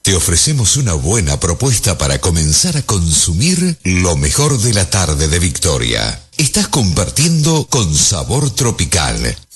Te ofrecemos una buena propuesta para comenzar a consumir lo mejor de la tarde de Victoria. Estás compartiendo con Sabor Tropical,